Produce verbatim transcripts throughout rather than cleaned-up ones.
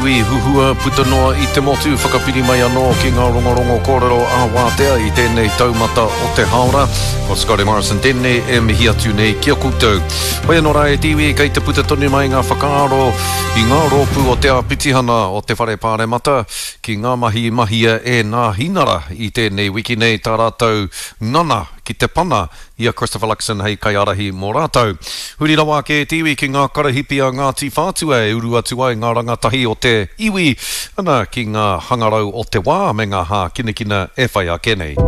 iwi huhua putanoa i te motu whakapiri mai anō ki ngā rongorongo kōrero a wātea i tēnei taumata o te haora. Ko Scotty Morrison tēnei e mihi atu nei kia koutou. Hoi anō rai te iwi kei te putatoni mai ngā whakaaro i ngā rōpu o te apitihana o te whare pāre mata ki ngā mahi mahia e ngā hinara i tēnei wiki nei tā rātou ngana ki te pana ia Christopher Luxon hei kai arahi mō rātou. Huri rawa ke te iwi ki ngā karahipi a Ngāti Whātua e uru atu ai ngā rangatahi o te iwi ana ki ngā hangarau o te wā me ngā hā kinakina e whai a kenei.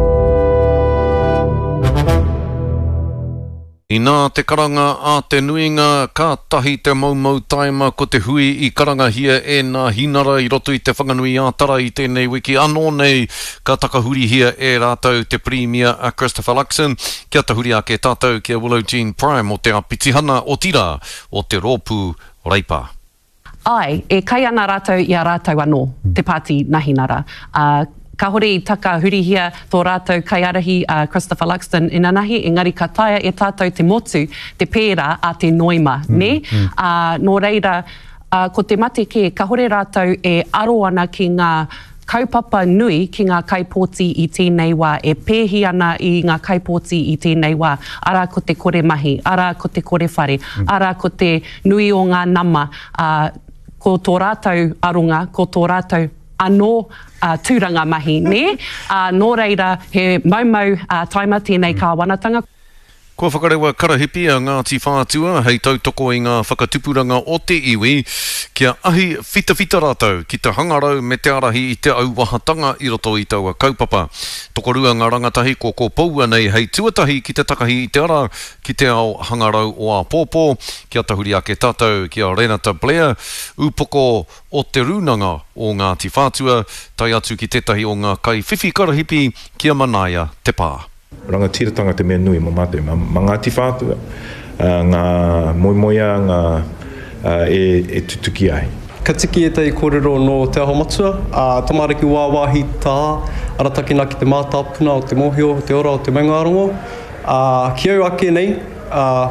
I nā te karanga a te nuinga, ka tahi te maumau taima ko te hui i karanga hia e nā hinara i roto i te whanganui ātara i tēnei wiki. Anō nei ka takahuri hia e rātou te Premier a Christopher Luxon. Kia tahuri a ke tātou kia Willow Jean Prime o te apitihana o tira o te rōpu reipa. Ai, e kai ana rātou i a rātou anō, te pāti nahinara. Uh, Ka hore i taka hurihia tō rātou kaiarahi uh, Christopher Luxon ina nahi, engari ka taia e tātou te motu, te pērā a te noima, mm, ne? Mm. Uh, nō reira, uh, ko te mate ke, ka hore rātou e aro ana ki ngā kaupapa nui ki ngā kaipōti i tēnei wā, e pēhi ana i ngā kaipōti i tēnei wā, ara ko te kore mahi, ara ko te kore whare, mm. ara ko te nui o ngā nama, uh, ko tō rātou arunga, ko tō rātou anō uh, tūranga mahi, ne? Uh, nō reira, he maumau uh, taima tēnei ka wanatanga. Kua whakarewa karahipi a Ngāti Whātua hei tautoko i ngā whakatupuranga o te iwi kia ahi whita whita rātou ki te hangarau me te arahi i te auwahatanga i roto i taua kaupapa. Tokorua ngā rangatahi ko ko paua nei hei tuatahi ki te takahi i te ara ki te ao hangarau o a pōpō. Kia tahuri a ke tātou kia Renata Blair, upoko o te runanga o Ngāti Whātua, tai atu ki tetahi o ngā kai whiwhi karahipi kia manaia te pā. Rangatiratanga te mea nui ma mate, ma, ma Ngāti Whātua, uh, ngā moimoia, ngā uh, e, e tutuki ai. Ka tiki e tei kōrero no te aho matua, uh, tamariki wā wāhi tā, aratakina ki te mātāpuna o te mōhio, te ora o te maungarongo. Uh, ki au ake nei, uh,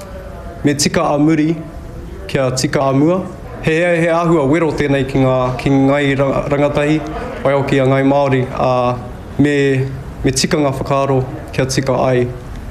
me tika a muri, kia tika a mua. He, he, he āhua wero tēnei ki ngā ki ngai rangatahi, wai o ki a ngai Māori, uh, me me tika ngā whakaaro kia tika ai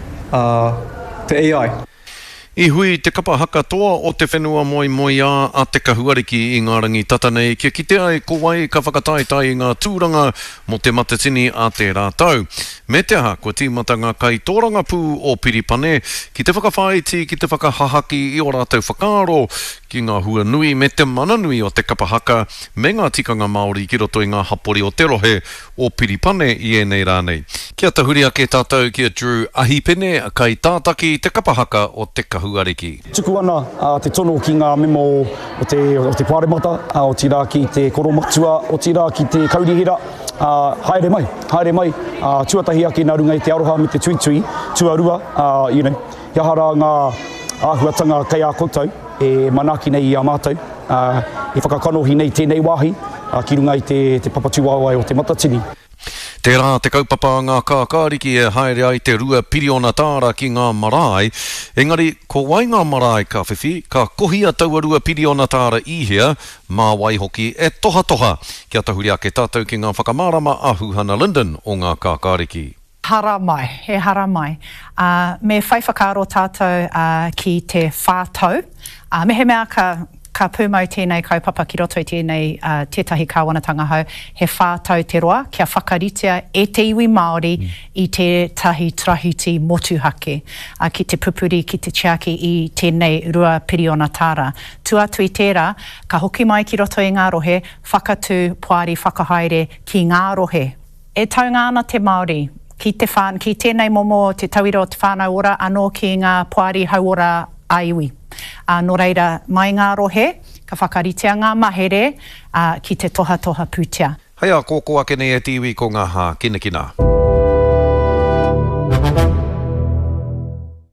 uh, te A I. I hui te kapa haka toa o te whenua moi moi a a te kahuariki i ngā rangi tatanei kia kite ai ko wai ka whakataetai i ngā tūranga mo te matatini a te rātau. Me te aha, ko tīmata ngā kai tōranga pū o Piripane ki te whakawhaiti, ki te whakahahaki i o rātau whakaaro ki ngā hua nui me te mana nui o te kapa haka me ngā tikanga Māori ki roto i ngā hapori o te rohe o Piripane i e nei rānei. Kia tahuri a ke tātou kia Drew Ahipene a kai tātaki te kapa haka o te kahuariki. Tuku ana uh, te tono ki ngā memo o te, o te pāremata, uh, o tira ki te koromatua, o tira ki te kaurihira. Uh, haere mai, haere mai, uh, tuatahi ake nā runga i te aroha me te tui tui, tuarua, uh, you know, iahara ngā āhuatanga kei a koutou, e manaki nei i a mātou, uh, e whakakanohi nei tēnei wāhi, uh, ki runga i te, te papatuawai o te matatini. Tērā te kaupapa ngā kākāriki e haere ai te rua piriona tāra ki ngā marae. Engari, ko wai ngā marae ka whiwhi, ka kohia taua rua piriona tāra i hea, mā wai hoki e toha toha. Kia tahuri a ke tātou ki ngā whakamārama a Huhana Linden o ngā kākāriki. Hara mai, he hara mai. Uh, me whai whakaaro tātou uh, ki te whātau. Uh, me he mea ka Ka pūmau tēnei kaupapa ki roto i tēnei uh, tētahi kāwanatanga hau, he whātau te roa, kia whakaritea e te iwi Māori mm. i te tahi trahuti motuhake, uh, ki te pupuri, ki te tiaki i tēnei rua piriona tāra. Tuatu i tērā, ka hoki mai ki roto i ngā rohe, whakatū, poari, whakahaere ki ngā rohe. E taunga ana te Māori, ki, te whan, ki tēnei momo, te tauira o te whānau ora, anō ki ngā poari hauora a iwi. Uh, no reira, mai ngā rohe, ka whakaritea ngā mahere uh, ki te toha toha pūtea. Haia, kōkō ake nei e tiwi ko ngā hā kinakina.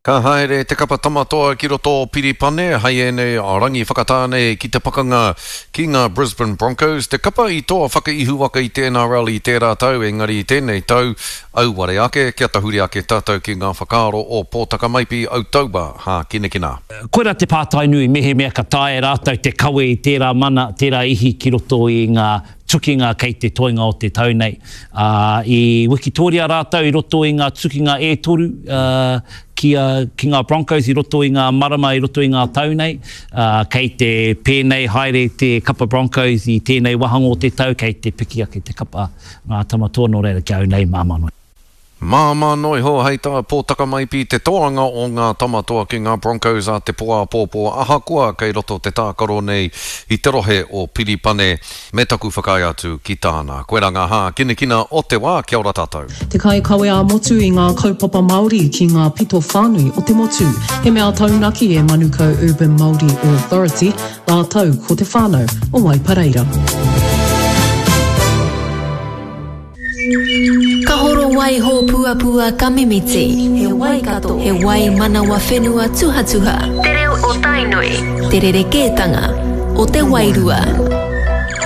Ka haere te kapa tamatoa ki roto o Piripane, hai ene a rangi whakatāne ki te pakanga ki ngā Brisbane Broncos. Te kapa i toa whakaihu waka i tēnā rally tērā tau, engari i tēnei tau, au ware ake, kia tahuri ake tātou ki ngā whakaaro o Pōtaka Maipi October, ha kine kina. Koera te pātai nui, mehe mea ka tae rātou te kawe i tērā mana, tērā ihi ki roto i ngā tukinga kei te toinga o te tau nei. Uh, I Wikitoria rātou i roto i ngā tukinga e toru uh, ki, uh, ki ngā Broncos, i roto i ngā marama, i roto i ngā tau nei. Uh, kei te pēnei haere te kapa Broncos i tēnei wahanga o te tau, kei te piki ake te kapa ngā tamatoa no reira ki au nei māmanoi. Māma noi ho hei tā Pōtaka Maipi te toanga o ngā tamatoa ki ngā Broncos a te poa pōpō ahakua kei roto te tākaro nei i te rohe o Piripane me taku whakai atu ki tāna. Koera ngā hā kine kina o te wā, kia ora tātou. Te kai kawe a motu i ngā kaupapa Māori ki ngā pito whānui o te motu. He mea taunaki e Manukau Urban Māori Authority, la tau ko te whānau o Waipareira. Ka horo wai ho pua pua ka mimiti. He wai kato. He wai manawa whenua tuha tuha. Te reo o tainoi. Te rere kētanga o te wairua.